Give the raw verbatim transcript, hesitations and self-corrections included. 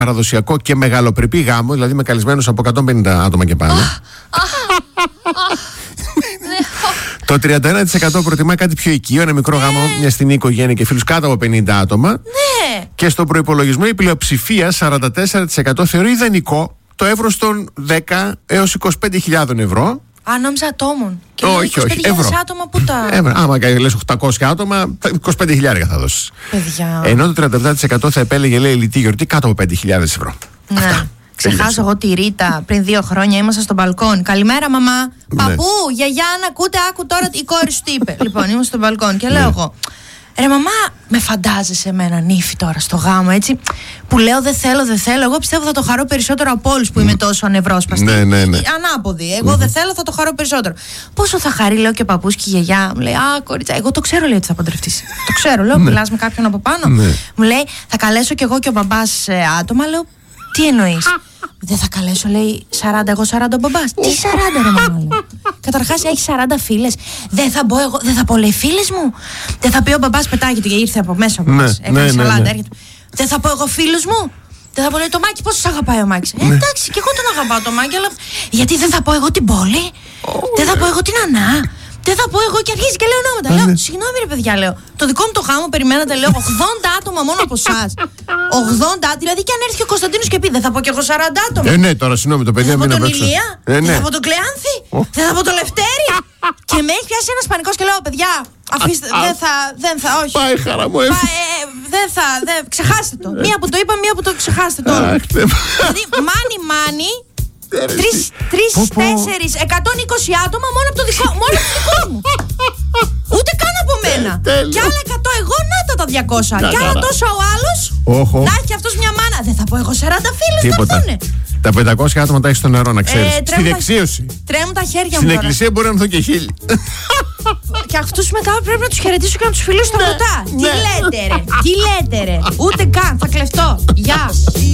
παραδοσιακό και μεγαλοπρεπή γάμο, δηλαδή με καλεσμένους από εκατόν πενήντα άτομα και πάνω. Το τριάντα ένα τοις εκατό προτιμά κάτι πιο οικείο, ένα μικρό γάμο, μια στενή οικογένεια και φίλους κάτω από πενήντα άτομα. Ναι. Και στον προϋπολογισμό η πλειοψηφία, σαράντα τέσσερα τοις εκατό, θεωρεί ιδανικό το εύρος των δέκα έως είκοσι πέντε χιλιάδες ευρώ. Α, νόμιζα ατόμων. Και όχι, όχι. Ευρώ. Άτομα που τα. Ευρώ. Άμα λες οκτακόσια άτομα, είκοσι πέντε χιλιάδες θα δώσεις. Παιδιά. Ενώ το τριάντα επτά τοις εκατό θα επέλεγε, λέει, λιτή γιορτή κάτω από πέντε χιλιάδες ευρώ. Ναι. Αυτά. Ξεχάσω εγώ τη Ρίτα πριν δύο χρόνια. Ήμασταν στο μπαλκόν. Καλημέρα, μαμά. Ναι. Παππού, γιαγιά, αν ακούτε, άκου τώρα η κόρη σου τι είπε. Λοιπόν, ήμουν στο μπαλκόν και λέω ναι. εγώ. Ρε μαμά, με φαντάζεσαι με έναν ύφη τώρα στο γάμο, έτσι. Που λέω δεν θέλω, δεν θέλω. Εγώ πιστεύω θα το χαρώ περισσότερο από όλους που είμαι τόσο ανευρόσπαστη. Ναι, ναι, ναι. Ανάποδη. Εγώ mm-hmm. δεν θέλω, θα το χαρώ περισσότερο. Πόσο θα χαρεί, λέω, και ο παππούς και η γιαγιά. Μου λέει, α, κορίτσα, εγώ το ξέρω, λέει, ότι θα παντρευτείς. Το ξέρω, λέω, μιλάς με κάποιον από πάνω. Μου λέει, θα καλέσω κι εγώ και ο μπαμπάς ε, άτομα. Λέω, τι εννοείς? Δεν θα καλέσω, λέει, σαράντα, εγώ σαράντα ο μπαμπάς. Τι σαράντα, ρε μαμά, λέω. Καταρχάς έχει σαράντα φίλες. Δεν θα πω εγώ, δεν θα πω, λέει, φίλες μου. Δεν θα πει ο μπαμπάς, πετάγεται και ήρθε από μέσα ο μπαμπάς. Έκανε σαλάντα, έρχεται. Δεν θα πω εγώ φίλους μου. Δεν θα πω, λέει, το Μάκη, πόσο σ' αγαπάει ο Μάκης. Ε, εντάξει, και εγώ τον αγαπάω το Μάκη, αλλά. Γιατί δεν θα πω εγώ την πόλη. Δεν θα πω εγώ την Ανά. Δεν θα πω εγώ και αρχίζει και λέω ονόματα. Λέω, συγγνώμη ρε παιδιά, λέω. Το δικό μου το γάμο περιμένατε, λέω, ογδόντα άτομα μόνο από εσάς. ογδόντα, δηλαδή και αν έρθει ο Κωνσταντίνος και πει, δεν θα πω κι εγώ σαράντα άτομα. Ε, ναι, τώρα συγγνώμη, το παιδί δεν θα έμεινε πω τον απ' έξω. Ηλία, ε, ναι. δεν θα πω τον Κλεάνθη, oh. δεν θα πω τον Λευτέρη. Και με έχει πιάσει ένας πανικός και λέω, παιδιά, αφήστε, δεν θα, δεν θα, όχι. Πάει χαρά μου, έφυγε. Ε, δεν θα, δεν, ξεχάστε το. Μία που το είπα, μία που το ξεχάστε το. Δηλαδή, μάνι, μάνι. Τρεις, τρεις, τέσσερις, εκατόν είκοσι άτομα μόνο από το δικό, μόνο από το δικό μου. Ούτε καν από μένα. Κι άλλα εκατό εγώ, να τα τα διακόσια. Κι άλλα τόσο ο άλλος. Να έχει αυτός μια μάνα. Δεν θα πω εγώ σαράντα φίλους. Τίποτα. Τα πεντακόσια άτομα τα έχεις στο νερό, να ξέρεις. Ε, στη δεξίωση. Τρέμουν τα χέρια Στην μου. Στην εκκλησία μπορεί να έρθουν και χίλιοι. Και αυτούς μετά πρέπει να τους χαιρετήσω και να τους φιλήσω στα ποτά. Τι λέτε ρε, τι λέτε ρε. Ούτε καν, θα κλεφτώ. Γεια.